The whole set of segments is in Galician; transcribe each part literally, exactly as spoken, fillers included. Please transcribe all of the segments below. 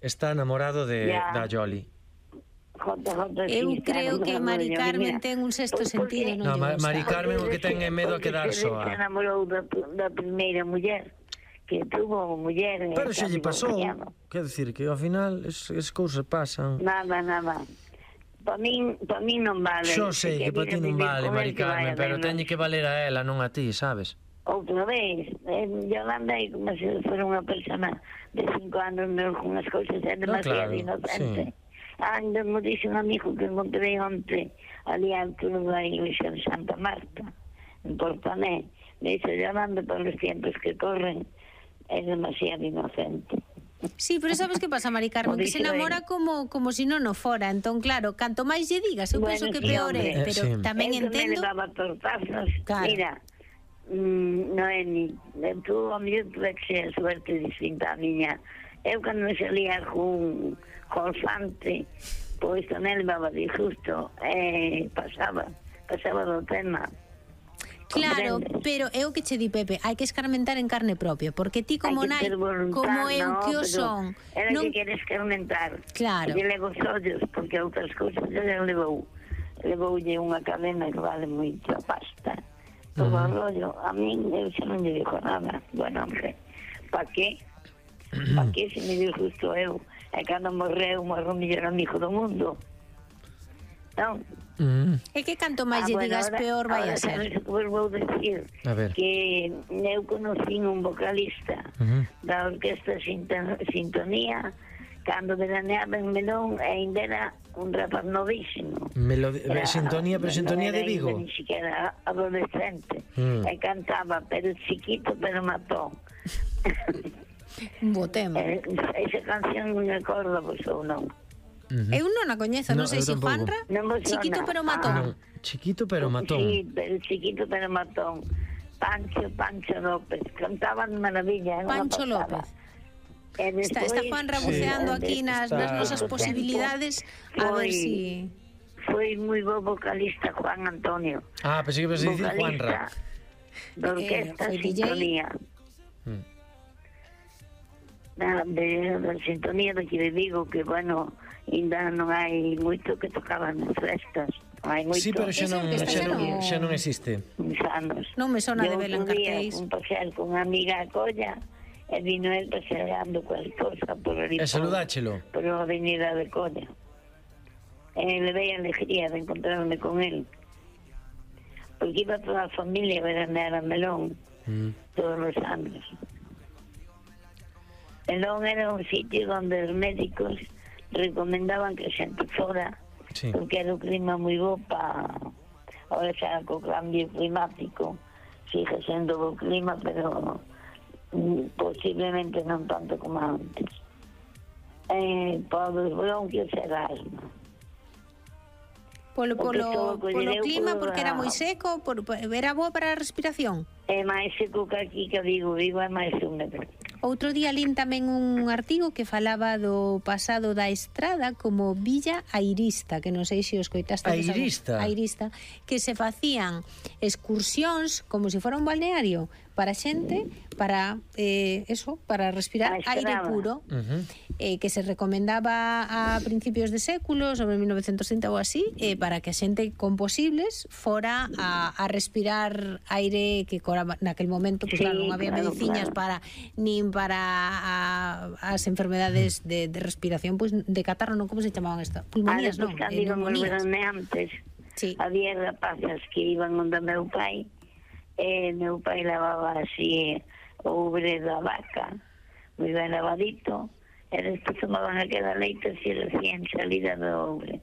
está namorado de Ya. da Yoli. Jota, jota, Eu sí, creo está que namorado Mari de Yoli. Carmen Mira, ten un sexto pois sentido, porque- non No, lle Ma- gusta. Mari Carmen o que ten é medo a porque quedar se- soa. Se namorou da, da primeira muller, que tuvo muller. e Pero está xa lle pasou, divorciado. quer decir que ao final es, es cousas pasan. Nada, nada. Para min, pa min non vale. Xo Se sei que para ti quere non vivir vale, con Mari el, que Carmen, vaya pero ben teñe longe. que valer a ela, non a ti, sabes? Outra vez, eh, Yolanda é como se fora unha persona de cinco anos non con as cousas, é demasiado claro, inocente. Ainda me dixe un amigo que encontrei onte ali a altura da iglesia de Santa Marta, en Portané. Me dice, Yolanda, para os tiempos que corren, é demasiado inocente. Sí, pero sabes que pasa, Mari Carmen? Que se Como dixo enamora el. como como si non o fora. Entón, claro, canto máis lle digas, eu Bueno, penso que sí, peor hombre. é. Eh, Pero sí. tamén Eu que me entendo... levaba tortazos. Claro. Mira, mm, Noemi, tú a mellor tuve que ser suerte distinta a miña. Eu cando me salía con colfante, pois tamén levaba disgusto. Eh, pasaba, pasaba do tema. Claro, Comprendes? pero é o que che di Pepe, hai que escarmentar en carne propia, porque ti como Hai que nai, ter voluntad, como eu no, que o pero son, Era non... que queres carmentar. Claro. E levo os ollos, porque outras cousas já levou. Levoulle unha cadena que vale moito a pasta. Todo o rollo. A min, eu xa non lle digo nada. Bueno, hombre, pa que? Pa que se me dio justo eu? E cando morreu, morreu o mellor amigo do mundo. Non? Mm. É que canto máis lle bueno, digas ahora- peor vai a ahora ser. sabes o que vos vou decir? A ver. Que eu conocí un vocalista Ujú. da orquesta Sinton- Sintonía cando veraneaba en Melón e ainda era un rapaz novísimo. Melodi- Era- sintonía, pero non sintonía era de Vigo. ainda Ni siquiera adolescente. Mm. E cantaba, pero chiquito, pero mató. Un bo tema. Eh, esa canción non me acordo, pois ou non. Ujú. Eu non a coñezo, non No, sei eu se tampouco. Juanra, Non vos sona? chiquito pero matón. Ah. Non, chiquito pero matón. Sí, pero chiquito, pero matón. Pancho, Pancho López. Cantaban maravilla. era unha Pancho pasada. López. E Está, está despois, Juanra Sí. buceando eh, aquí nas, está- nas nosas Tempo, posibilidades a ver foi- si... Foi moi bo vocalista Juan Antonio. Ah, pensei que vas a dicir Juanra. Da orquesta Eh, foi D J. Sintonía. Mm. Da, de, da Sintonía de aquí de Vigo, que, bueno, ainda non hai moito que tocaban nas festas. Non hai moito. Sí, pero xa Esa non, orquesta xa xa non, non- xa non existe. Uns anos. Non me sona de Eu vela en outro día cartéis. fun pasear con unha amiga a Colla e vino el paseando cualquier cosa por ali. E por- saludáchelo. Por a avenida de Colla. E le veía alegría de encontrarme con él. Porque iba toda a familia a veranear a Melón Mm. todos los años. Melón era un sitio donde os médicos recomendaban que a xente fora, Sí. porque era o clima moi bo para... Ahora xa co cambio climático sigue sendo bo clima, pero mm, posiblemente non tanto como antes. Eh, para os bronquios e asma. Polo, Porque polo, todo polo colleu clima, polo porque era moi da- seco, por, por- era boa para a respiración. É máis seco que aquí que Vigo, Vigo é máis húmedo. Outro día lín tamén un artigo que falaba do pasado da Estrada como Villa Airista, que non sei se os coitaste. Airista? Airista, que se facían excursións como se fora un balneario para xente, para eh, eso, para respirar A aire Estrada. puro, Ujú. eh, que se recomendaba a principios de século, sobre mil novecientos trinta ou así, eh, para que a xente con posibles fora a, a respirar aire que coraba naquel momento, pues Sí, claro, non había claro, mediciñas claro. para nin para a, as enfermedades de, de respiración, pois pues, de catarro, non, como se chamaban esta? Pulmonías, non? Cando Eh, íbamos neumonías. veraneantes, Sí. había rapazas que iban onde meu pai, e meu pai lavaba así o ubre da vaca, moi ben lavadito, e despois tomaban aquela leite así recién salida do ubre.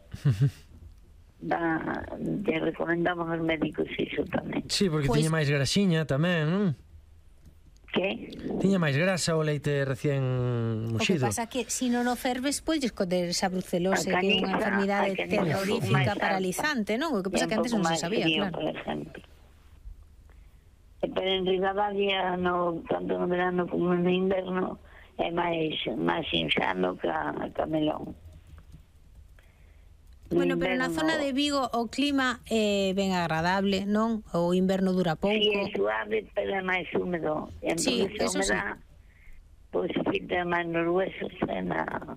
Da, te recomendaban os médicos iso tamén. Sí, porque Pois- tiña máis grasiña tamén, non? Que? Tiña máis grasa o leite recién O que muxido. pasa que se non o ferves podes esconder esa brucelose, A que é unha caniza, enfermidade a caniza terrorífica, máis alta. paralizante, non? O que pasa E que un antes pouco non se máis sabía, frío, claro. por exemplo. E pero en Rivadavia, no, tanto no verano como no inverno, é máis, máis insano que a, que a Melón. No Bueno, pero na inverno- zona de Vigo o clima é ben agradable, non? O inverno dura pouco. Sí, é suave, pero é máis húmedo. E Sí, entón, eso sí. esa humedad, pois se filtra máis nos huesos e na,